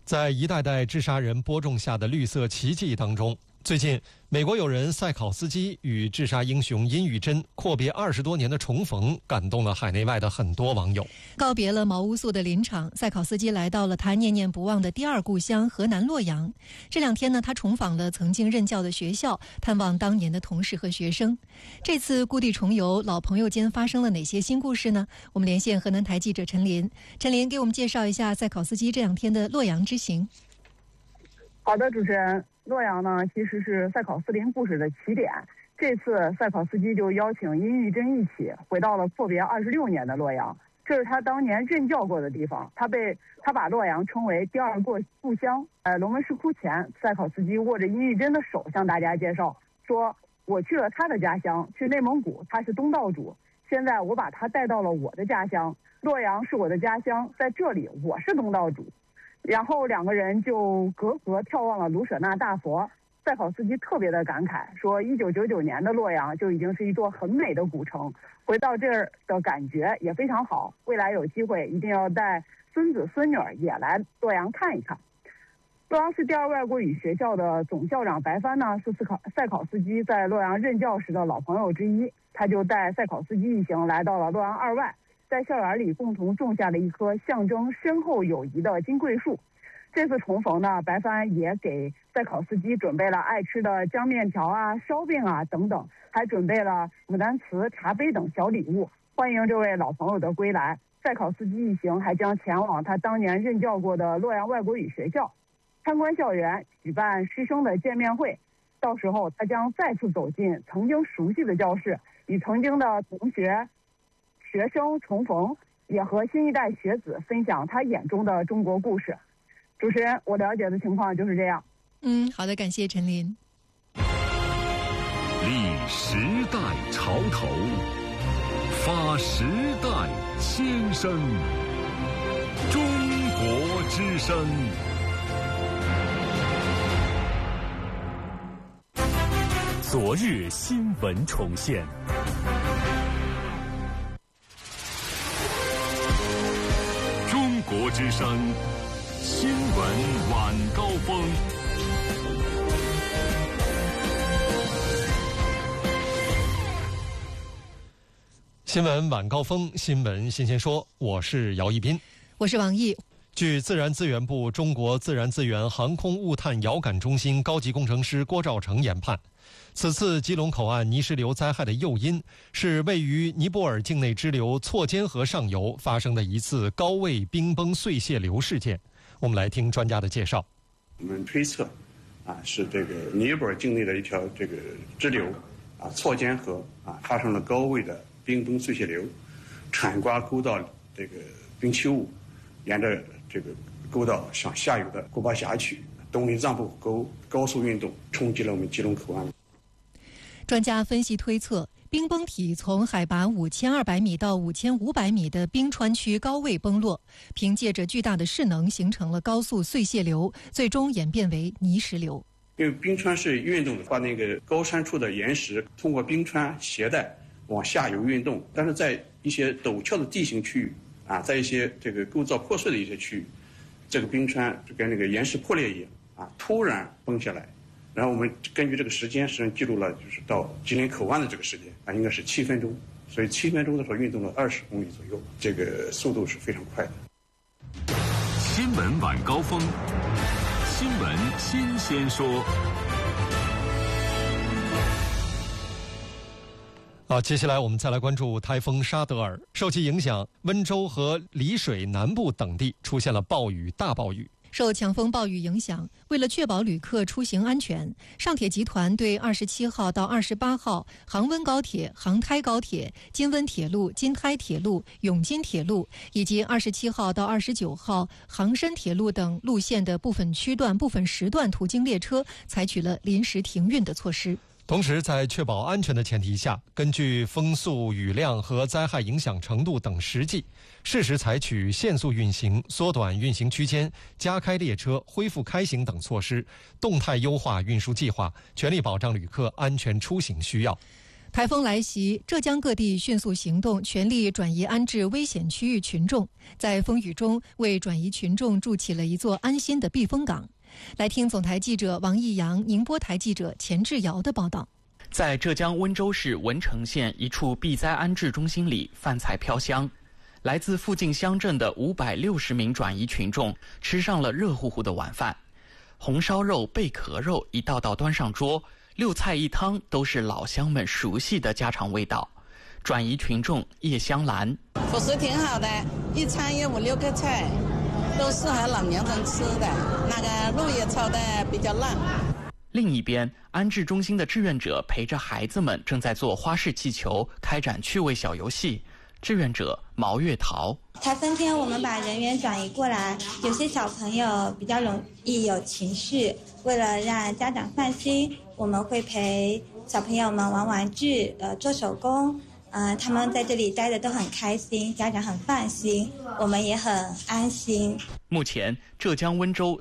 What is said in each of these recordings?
在一代代治沙人播种下的绿色奇迹当中，最近美国友人塞考斯基与治沙英雄殷玉珍阔别20多年的重逢，感动了海内外的很多网友。 告别了茅屋宿的林场，塞考斯基来到了他念念不忘的第二故乡河南洛阳。这2天呢，他重访了曾经任教的学校，探望当年的同事和学生。这次故地重游，老朋友间发生了哪些新故事呢？我们连线河南台记者陈琳。陈琳给我们介绍一下塞考斯基这2天的洛阳之行。 好的，主持人。洛阳呢，其实是塞考斯林故事的起点。这次塞考斯基就邀请殷玉珍一起回到了阔别26年的洛阳，这是他当年任教过的地方。他把洛阳称为第二故乡。龙门石窟前，塞考斯基握着殷玉珍的手向大家介绍说：“我去了他的家乡，去内蒙古，他是东道主。现在我把他带到了我的家乡，洛阳是我的家乡，在这里我是东道主。”然后2个人就隔河眺望了卢舍那大佛。塞考斯基特别的感慨说，1999年的洛阳就已经是一座很美的古城，回到这儿的感觉也非常好。未来有机会一定要带孙子孙女也来洛阳看一看。洛阳市第二外国语学校的总校长白帆呢，是塞考斯基在洛阳任教时的老朋友之一，他就带塞考斯基一行来到了洛阳2外。在校园里共同种下了一棵象征深厚友谊的金桂树。这次重逢呢，白帆也给塞考斯基准备了爱吃的浆面条啊、烧饼啊等等，还准备了牡丹瓷、茶杯等小礼物，欢迎这位老朋友的归来。塞考斯基一行还将前往他当年任教过的洛阳外国语学校，参观校园，举办师生的见面会。到时候他将再次走进曾经熟悉的教室，与曾经的同学生重逢，也和新一代学子分享他眼中的中国故事。主持人，我了解的情况就是这样。 好的，感谢陈琳。 立时代潮头，发时代先声，中国之声。昨日新闻重现。中国之声新闻晚高峰。 新闻晚高峰，新闻新鲜说，我是姚一斌， 我是王毅。 据自然资源部中国自然资源航空物探遥感中心高级工程师郭兆成研判，此次基隆口岸泥石流灾害的诱因是位于尼泊尔境内支流错间河上游发生的一次高位冰崩碎屑流事件。我们来听专家的介绍。 我们推测是这个尼泊尔境内的一条这个支流错间河发生了高位的冰崩碎屑流，铲刮沟道这个冰期物，沿着这个沟道向下游的古巴峡去，东林藏布沟高速运动冲击了我们基隆口岸。 专家分析推测，冰崩体从海拔5200米到5500米的冰川区高位崩落，凭借着巨大的势能形成了高速碎屑流，最终演变为泥石流。 因为冰川是运动的，把那个高山处的岩石通过冰川携带往下游运动，但是在一些陡峭的地形区域在一些这个构造破碎的一些区域，这个冰川就跟那个岩石破裂一样突然崩下来。然后我们根据这个时间，实际上记录了就是到吉林口岸的这个时间应该是7分钟，所以7分钟的时候运动了20公里左右，这个速度是非常快的。 新闻晚高峰，新闻新鲜说。 接下来我们再来关注台风沙德尔，受其影响，温州和丽水南部等地出现了暴雨、大暴雨。 受强风暴雨影响，为了确保旅客出行安全，上铁集团对27号到28号杭温高铁、杭台高铁、金温铁路、金台铁路、永金铁路以及27号到29号杭深铁路等路线的部分区段、部分时段途经列车采取了临时停运的措施。 同时，在确保安全的前提下，根据风速、雨量和灾害影响程度等实际，适时采取限速运行、缩短运行区间、加开列车、恢复开行等措施，动态优化运输计划，全力保障旅客安全出行需要。 台风来袭，浙江各地迅速行动，全力转移安置危险区域群众，在风雨中为转移群众筑起了一座安心的避风港。来听总台记者王义阳、宁波台记者钱志尧的报道。 在浙江温州市文成县一处避灾安置中心里，饭菜飘香。来自附近乡镇的560名转移群众吃上了热乎乎的晚饭，红烧肉、贝壳肉一道道端上桌。6菜1汤都是老乡们熟悉的家常味道。转移群众叶香兰， 伙食挺好的，一餐有5、6个菜，都适合老年人吃的。那个肉也炒得比较烂。 另一边，安置中心的志愿者陪着孩子们正在做花式气球，开展趣味小游戏。志愿者毛月桃， 台风天我们把人员转移过来，有些小朋友比较容易有情绪，为了让家长放心，我们会陪小朋友们玩玩具，做手工，他们在这里待着都很开心，家长很放心，我们也很安心。 目前，浙江温州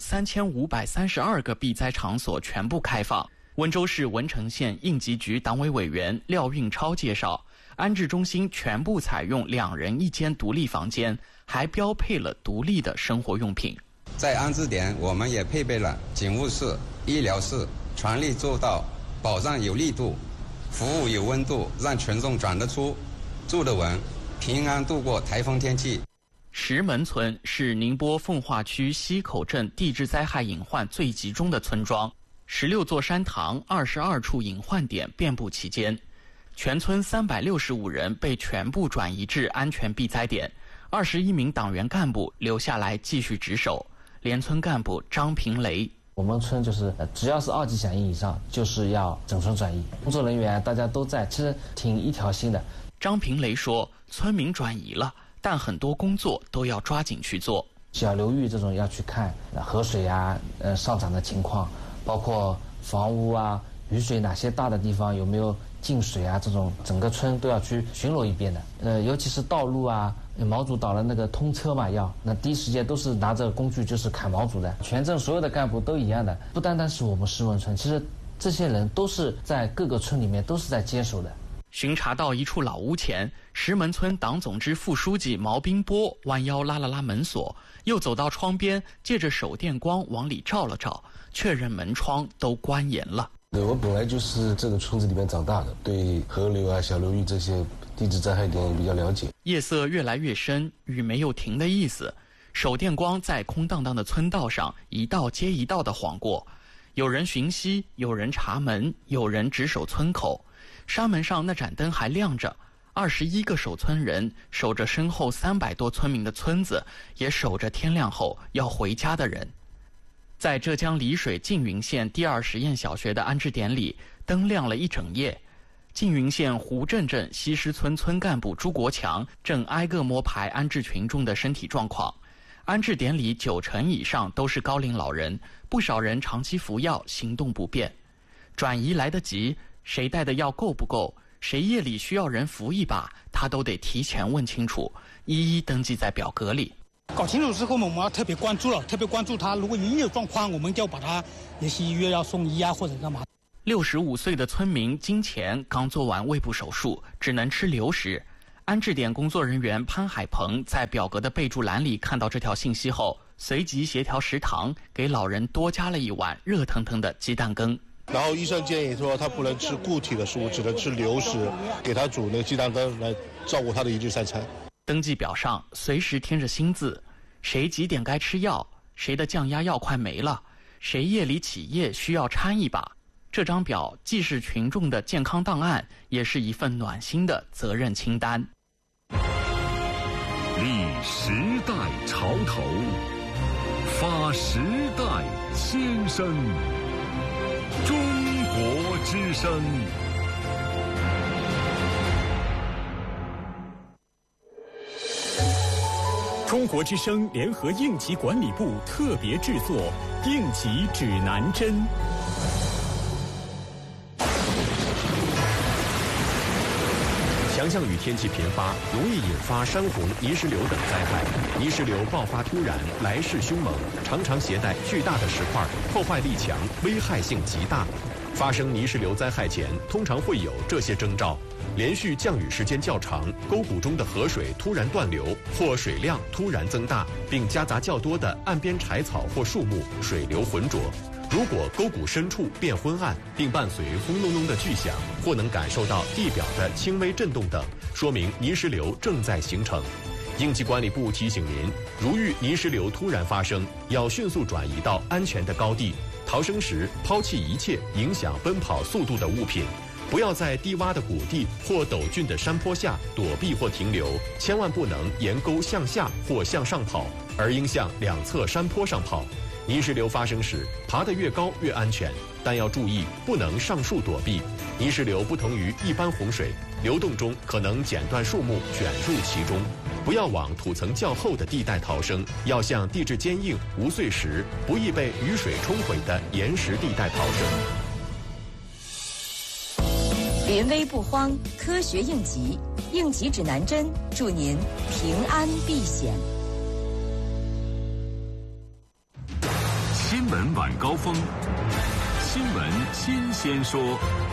3532个避灾场所全部开放。温州市文成县应急局党委委员廖运超介绍，安置中心全部采用2人1间独立房间，还标配了独立的生活用品。 在安置点，我们也配备了警务室、医疗室，全力做到保障有力度，服务有温度，让群众转得出、住得稳，平安度过台风天气。 石门村是宁波奉化区西口镇地质灾害隐患最集中的村庄，16座山塘，22处隐患点遍布其间。全村365人被全部转移至安全避灾点，21名党员干部留下来继续值守。连村干部张平雷， 我们村就是只要是2级响应以上，就是要整村转移。工作人员大家都在，其实挺一条心的。 张平雷说，村民转移了，但很多工作都要抓紧去做。 小流域这种要去看河水啊，上涨的情况，包括房屋啊、雨水哪些大的地方有没有进水啊，这种整个村都要去巡逻一遍的。尤其是道路啊，毛主导了那个通车嘛，那第一时间都是拿着工具就是砍毛主的。全镇所有的干部都一样的，不单单是我们石门村，其实这些人都是在各个村里面都是在坚守的。 巡查到一处老屋前，石门村党总支副书记毛斌波弯腰拉了拉门锁，又走到窗边，借着手电光往里照了照，确认门窗都关严了。 我本来就是这个村子里面长大的，对河流啊、小流域这些地质灾害点也比较了解。 夜色越来越深，雨没有停的意思。手电光在空荡荡的村道上一道接一道地晃过，有人巡溪，有人查门，有人值守村口。山门上那盏灯还亮着，21个守村人守着身后300多村民的村子，也守着天亮后要回家的人。在浙江丽水缙云县第2实验小学的安置点里，灯亮了一整夜。缙云县胡镇镇西施村村干部朱国强正挨个摸排安置群众的身体状况。安置点里90%以上都是高龄老人，不少人长期服药，行动不便。转移来得及，谁带的药够不够，谁夜里需要人扶一把，他都得提前问清楚，一一登记在表格里。 搞清楚之后，我们要特别关注他，如果一有状况，我们就把他也许医院要送医啊，或者干嘛。 65岁的村民金钱刚做完胃部手术，只能吃流食。安置点工作人员潘海鹏在表格的备注栏里看到这条信息后，随即协调食堂给老人多加了一碗热腾腾的鸡蛋羹。 然后医生建议说他不能吃固体的食物，只能吃流食，给他煮那个鸡蛋羹来照顾他的1日3餐。 登记表上随时贴着新字，谁几点该吃药，谁的降压药快没了，谁夜里起夜需要搀一把。这张表既是群众的健康档案，也是一份暖心的责任清单。 立时代潮头，发时代先声。中国之声。 中国之声联合应急管理部特别制作《应急指南针》。强降雨天气频发，容易引发山洪、泥石流等灾害。泥石流爆发突然，来势凶猛，常常携带巨大的石块，破坏力强，危害性极大。 发生泥石流灾害前，通常会有这些征兆：连续降雨时间较长，沟谷中的河水突然断流，或水量突然增大，并夹杂较多的岸边柴草或树木，水流浑浊。如果沟谷深处变昏暗，并伴随轰隆隆的巨响，或能感受到地表的轻微震动等，说明泥石流正在形成。应急管理部提醒您，如遇泥石流突然发生，要迅速转移到安全的高地。逃生时抛弃一切影响奔跑速度的物品，不要在低洼的谷地或陡峻的山坡下躲避或停留，千万不能沿沟向下或向上跑，而应向两侧山坡上跑。泥石流发生时，爬得越高越安全，但要注意不能上树躲避。泥石流不同于一般洪水，流动中可能剪断树木卷入其中。不要往土层较厚的地带逃生，要向地质坚硬、无碎石、不易被雨水冲毁的岩石地带逃生。 临危不慌，科学应急，应急指南针，祝您平安避险。 新闻晚高峰，新闻新鲜说。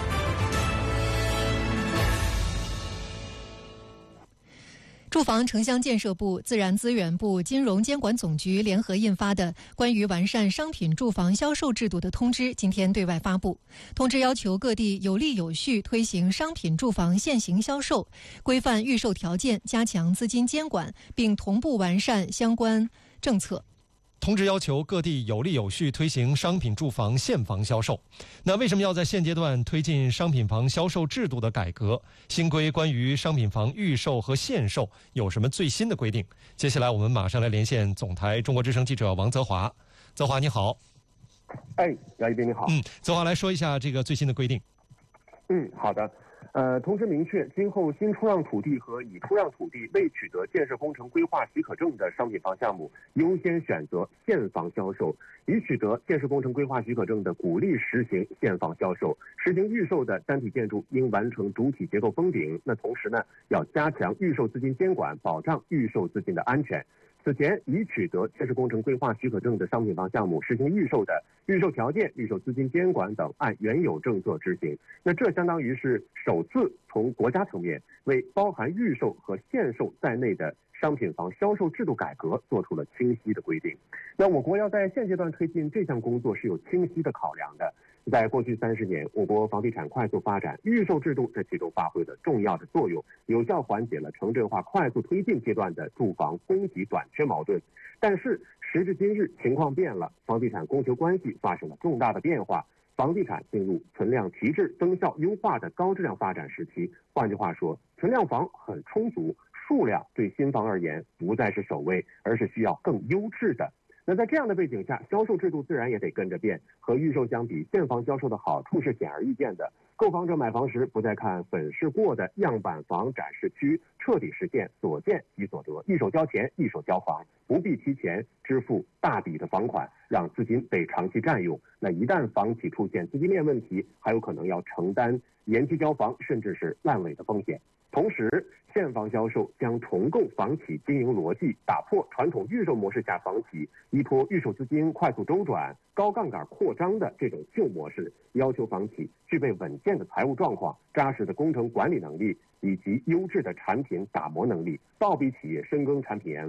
住房城乡建设部、自然资源部、金融监管总局联合印发的关于完善商品住房销售制度的通知今天对外发布。通知要求各地有力有序推行商品住房现行销售，规范预售条件，加强资金监管，并同步完善相关政策。 通知要求各地有力有序推行商品住房现房销售。那为什么要在现阶段推进商品房销售制度的改革？新规关于商品房预售和现售有什么最新的规定？接下来我们马上来连线总台中国之声记者王泽华。泽华你好。 姚一斌你好。 泽华来说一下这个最新的规定。 好的。通知明确，今后新出让土地和已出让土地未取得建设工程规划许可证的商品房项目，优先选择现房销售；已取得建设工程规划许可证的，鼓励实行现房销售。实行预售的单体建筑应完成主体结构封顶。那同时呢，要加强预售资金监管，保障预售资金的安全。此前已取得建设工程规划许可证的商品房项目实行预售的，预售条件、预售资金监管等按原有政策执行。那这相当于是首次从国家层面为包含预售和现售在内的商品房销售制度改革做出了清晰的规定。那我国要在现阶段推进这项工作是有清晰的考量的。在过去30年，我国房地产快速发展，预售制度在其中发挥了重要的作用，有效缓解了城镇化快速推进阶段的住房供给短缺矛盾。但是时至今日，情况变了，房地产供求关系发生了重大的变化，房地产进入存量提质、增效优化的高质量发展时期。换句话说，存量房很充足，数量对新房而言不再是首位，而是需要更优质的。那在这样的背景下，销售制度自然也得跟着变。和预售相比，现房销售的好处是显而易见的。购房者买房时不再看粉饰过的样板房展示区，彻底实现所见即所得，一手交钱一手交房，不必提前支付大笔的房款，让资金被长期占用。那一旦房企出现资金链问题，还有可能要承担延期交房甚至是烂尾的风险。同时，现房销售将重构房企经营逻辑，打破传统预售模式下房企依托预售资金快速周转、高杠杆扩张的这种旧模式，要求房企具备稳健的财务状况、扎实的工程管理能力以及优质的产品打磨能力，倒逼企业深耕产品研